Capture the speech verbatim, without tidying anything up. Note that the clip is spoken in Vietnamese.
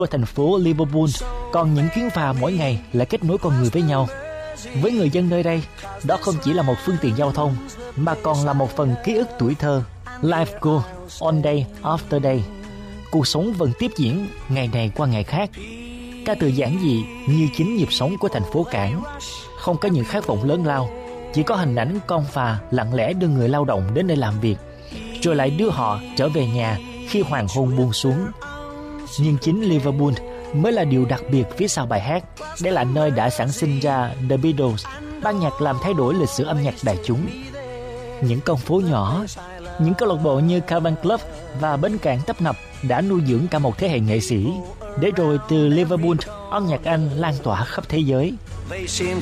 của thành phố Liverpool, còn những chuyến phà mỗi ngày lại kết nối con người với nhau. Với người dân nơi đây, đó không chỉ là một phương tiện giao thông, mà còn là một phần ký ức tuổi thơ. Life goes on day after day. Cuộc sống vẫn tiếp diễn ngày này qua ngày khác. Ca từ giản dị như chính nhịp sống của thành phố cảng. Không có những khát vọng lớn lao, chỉ có hình ảnh con phà lặng lẽ đưa người lao động đến nơi làm việc, rồi lại đưa họ trở về nhà khi hoàng hôn buông xuống. Nhưng chính Liverpool mới là điều đặc biệt phía sau bài hát. Đây là nơi đã sản sinh ra The Beatles, ban nhạc làm thay đổi lịch sử âm nhạc đại chúng. Những con phố nhỏ, những câu lạc bộ như Cavern Club và bến cảng tấp nập đã nuôi dưỡng cả một thế hệ nghệ sĩ, để rồi từ Liverpool, âm nhạc Anh lan tỏa khắp thế giới.